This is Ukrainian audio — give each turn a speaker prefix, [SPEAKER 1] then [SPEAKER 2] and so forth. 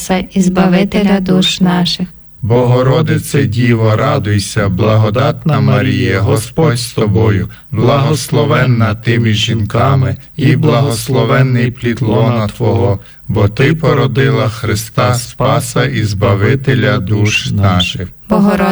[SPEAKER 1] Спаса і Збавителя душ наших.
[SPEAKER 2] Богородице Діво, радуйся, благодатна Марія, Господь з тобою, благословенна ти між жінками, і благословенний плід лона Твого, бо Ти породила Христа Спаса і Збавителя душ наших.